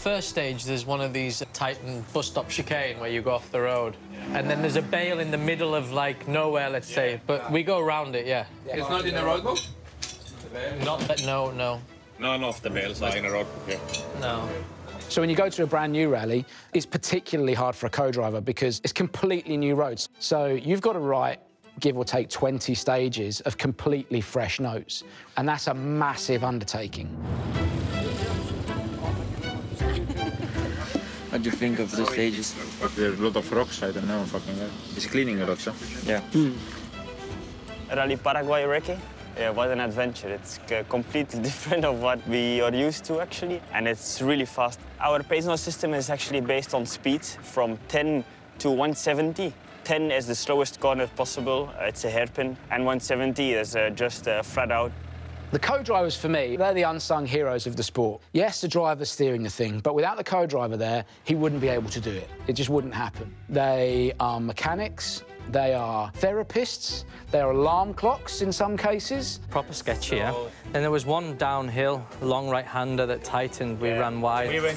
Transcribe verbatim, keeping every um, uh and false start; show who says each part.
Speaker 1: first stage, there's one of these Titan bus stop chicane where you go off the road. And then there's a bale in the middle of, like, nowhere, let's say. But we go around it, yeah.
Speaker 2: It's not in the road book?
Speaker 1: Not that, no, no.
Speaker 3: None of the bales are in a road book, yeah.
Speaker 1: No.
Speaker 4: So when you go to a brand new rally, it's particularly hard for a co-driver because it's completely new roads. So you've got to write, give or take, twenty stages of completely fresh notes. And that's a massive undertaking.
Speaker 5: What do you think of the stages?
Speaker 3: There's a lot of rocks, I don't know, fucking hell. It's cleaning a lot, so.
Speaker 5: Yeah.
Speaker 6: Mm. Rally Paraguay Recce. Yeah, what an adventure. It's uh, completely different of what we are used to, actually, and it's really fast. Our pace note system is actually based on speed from ten to one seventy. ten is the slowest corner possible, uh, it's a hairpin, and one seventy is uh, just uh, flat out.
Speaker 4: The co-drivers, for me, they're the unsung heroes of the sport. Yes, the driver's steering the thing, but without the co-driver there, he wouldn't be able to do it. It just wouldn't happen. They are mechanics, they are therapists, they are alarm clocks in some cases.
Speaker 1: Proper sketchy, yeah. Then there was one downhill, long right-hander that tightened, we ran wide.
Speaker 3: We went